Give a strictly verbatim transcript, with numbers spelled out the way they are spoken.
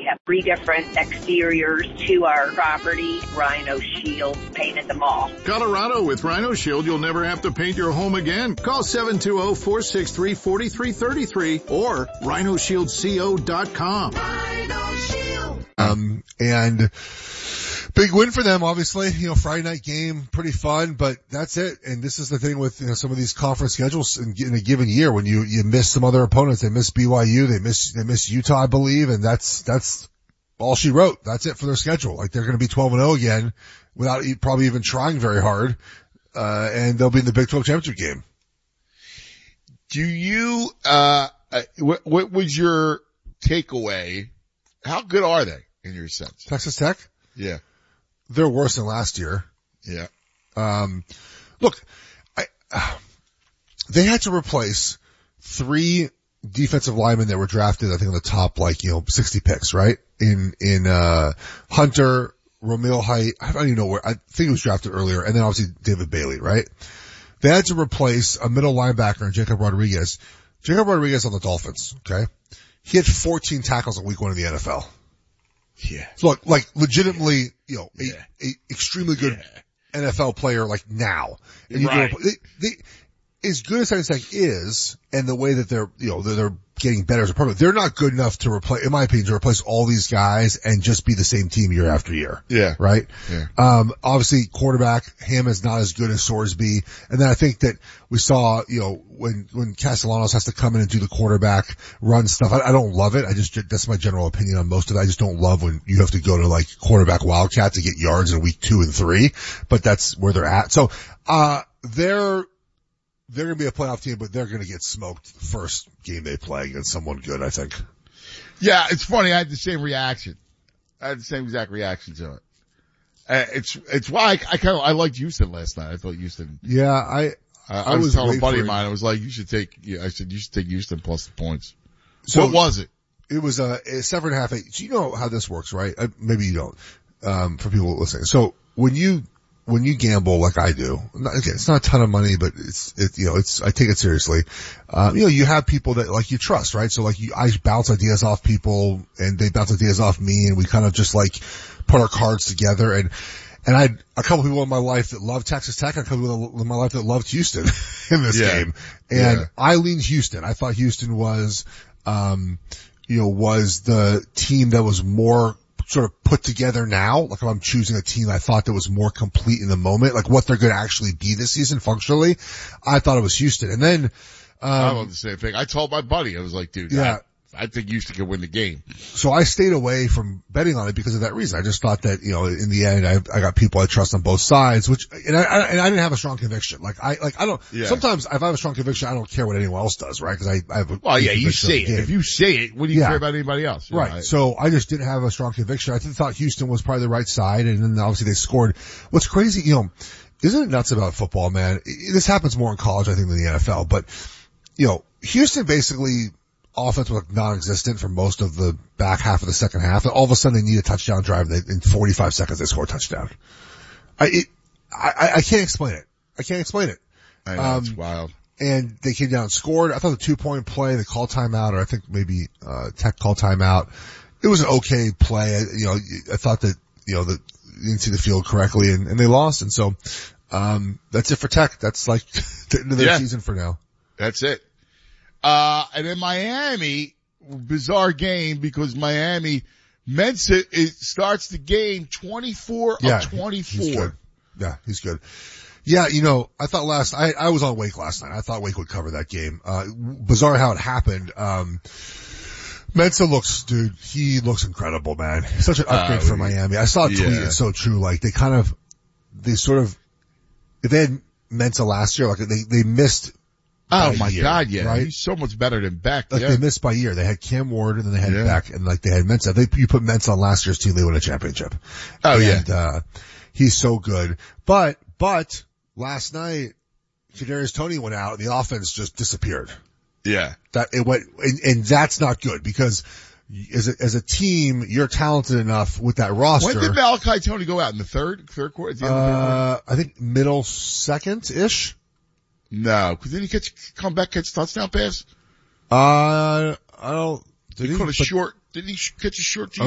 have three different exteriors to our property. Rhino Shield painted them all. Colorado, with Rhino Shield, you'll never have to paint your home again. Call seven two zero, four six three, four three three three or rhino shield co dot com. Rhino Shield. Um, and big win for them, obviously. You know, Friday night game, pretty fun, but that's it. And this is the thing with, you know, some of these conference schedules in, in a given year when you, you miss some other opponents. They miss B Y U, they miss, they miss Utah, I believe, and that's, that's all she wrote. That's it for their schedule. Like, they're going to be twelve and oh again without probably even trying very hard. Uh, and they'll be in the Big twelve championship game. Do you, uh, what, what was your takeaway? How good are they in your sense? Texas Tech? Yeah. They're worse than last year. Yeah. Um, look, I, uh, they had to replace three defensive linemen that were drafted, I think, in the top, like, you know, sixty picks, right? In, in, uh, Hunter, Romeo Height, I don't even know where, I think he was drafted earlier, and then obviously David Bailey, right? They had to replace a middle linebacker, Jacob Rodriguez. Jacob Rodriguez on the Dolphins, okay? He had fourteen tackles in week one in the N F L. Yeah. So like, like legitimately, you know, a, Yeah. a extremely good Yeah. N F L player like now. And you Right. go, they, they, as good as Texas Tech is, and the way that they're, you know, they're, they're getting better as a program, they're not good enough to replace, in my opinion, to replace all these guys and just be the same team year after year. Yeah. Right? Yeah. Um, obviously quarterback, him is not as good as Sorsby. And then I think that we saw, you know, when, when Castellanos has to come in and do the quarterback run stuff, I, I don't love it. I just, that's my general opinion on most of it. I just don't love when you have to go to like quarterback wildcat to get yards in week two and three, but that's where they're at. So, uh, they're, they're going to be a playoff team, but they're going to get smoked the first game they play against someone good, I think. Yeah, it's funny. I had the same reaction. I had the same exact reaction to it. Uh, it's, it's why I, I kind of, I liked Houston last night. I thought Houston. Yeah, I, I, I, I was, was telling a waiting buddy for of it. mine, I was like, you should take, yeah, I said, you should take Houston plus the points. So What was it? It was a, a seven and a half, eight. So you know how this works, right? Uh, maybe you don't, um, for people listening. So when you, when you gamble like I do, not, again, it's not a ton of money, but it's, it, you know, it's, I take it seriously. Um, you know, you have people that like you trust, right? So like you, I bounce ideas off people and they bounce ideas off me and we kind of just like put our cards together and, and I had a couple people in my life that loved Texas Tech, and a couple people in my life that loved Houston in this Yeah. game. And Yeah. I leaned Houston. I thought Houston was, um, you know, was the team that was more sort of put together now. Like if I'm choosing a team I thought that was more complete in the moment, like what they're going to actually be this season functionally, I thought it was Houston. And then, I um, love the same thing. I told my buddy, I was like, dude, yeah. I, I think Houston could win the game. So I stayed away from betting on it because of that reason. I just thought that, you know, in the end, I, I got people I trust on both sides, which, and I, I, and I didn't have a strong conviction. Like I, like I don't, Yeah. sometimes if I have a strong conviction, I don't care what anyone else does, right? Cause I, I have a, Well, yeah, you conviction say of the it. game. If you say it, what do you Yeah. care about anybody else? You know, Right. I- So I just didn't have a strong conviction. I thought Houston was probably the right side, and then obviously they scored. What's crazy, you know, isn't it nuts about football, man? This happens more in college, I think, than the N F L, but, you know, Houston basically offense was like non-existent for most of the back half of the second half, and all of a sudden they need a touchdown drive, and they, in forty-five seconds they score a touchdown. I, it, I, I can't explain it. I can't explain it. I know, Um, it's wild. And they came down and scored. I thought the two-point play, they called timeout, or I think maybe uh Tech called timeout. It was an okay play. I, you know, I thought that, you know, that you didn't see the field correctly, and, and they lost. And so, um that's it for Tech. That's like the end of their Yeah. season for now. That's it. Uh, and in Miami, bizarre game because Miami, Mensa it starts the game twenty-four Yeah, of twenty-four. he's good. Yeah, he's good. Yeah, you know, I thought last, I, I was on Wake last night. I thought Wake would cover that game. Uh, bizarre how it happened. Um, Mensa looks, dude, he looks incredible, man. Such an upgrade Uh, for Miami. I saw a tweet, yeah. it's so true. Like they kind of, they sort of, if they had Mensa last year, like they, they missed. Oh by a my year, God, yeah. right? He's so much better than Beck. Like yeah. they missed by a year. They had Cam Ward and then they had Yeah. Beck and like they had Mensa. They, you put Mensa on last year's team, they win a championship. Oh, and, yeah. uh, he's so good. But, but last night, Kadarius Toney went out and the offense just disappeared. Yeah. That it went, and, and that's not good because as a, as a team, you're talented enough with that roster. When did Malachi Tony go out? In the third, third quarter? At the end of the third quarter? Uh, I think middle second-ish. No, because didn't he catch, come back, catch a touchdown pass? Uh, I don't, did He he? caught a But- short, didn't he sh- catch a short